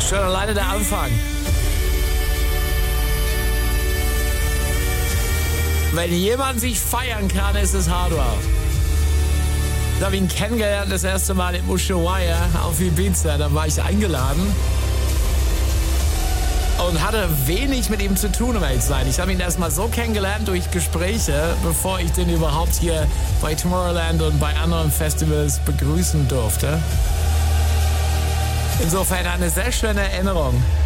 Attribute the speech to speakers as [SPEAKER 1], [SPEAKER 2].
[SPEAKER 1] Schon alleine der Anfang. Wenn jemand sich feiern kann, ist es Hardwell. Ich habe ihn kennengelernt das erste Mal in Ushuaia auf Ibiza. Da war ich eingeladen und hatte wenig mit ihm zu tun, um ehrlich zu sein. Ich habe ihn erst mal so kennengelernt durch Gespräche, bevor ich den überhaupt hier bei Tomorrowland und bei anderen Festivals begrüßen durfte. Insofern eine sehr schöne Erinnerung.